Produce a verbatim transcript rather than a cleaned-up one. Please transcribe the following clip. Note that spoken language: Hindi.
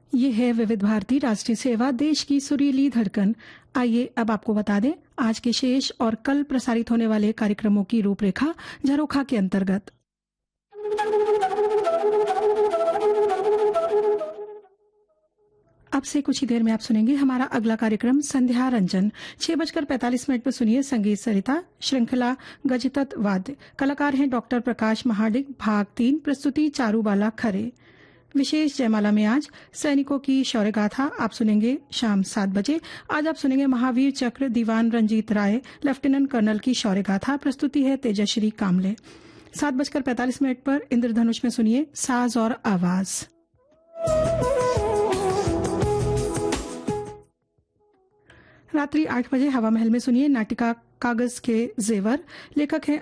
ये है विविध भारती राष्ट्रीय सेवा, देश की सुरीली धड़कन। आइए अब आपको बता दें आज के शेष और कल प्रसारित होने वाले कार्यक्रमों की रूपरेखा झरोखा के अंतर्गत। अब से कुछ ही देर में आप सुनेंगे हमारा अगला कार्यक्रम संध्या रंजन। छह बजकर पैंतालीस मिनट पर सुनिए संगीत सरिता श्रृंखला गजतत वाद्य। कलाकार हैं डॉक्टर प्रकाश महाडिक। भाग तीन, प्रस्तुति चारूबाला खरे। विशेष जयमाला में आज सैनिकों की शौर्य गाथा आप सुनेंगे शाम सात बजे। आज आप सुनेंगे महावीर चक्र दीवान रंजीत राय लेफ्टिनेंट कर्नल की शौर्य गाथा। प्रस्तुति है तेजश्री कामले। सात बजकर पैंतालीस मिनट पर इंद्रधनुष में सुनिए साज और आवाज। रात्रि आठ बजे हवा महल में सुनिए नाटिका कागज के जेवर। लेखक हैं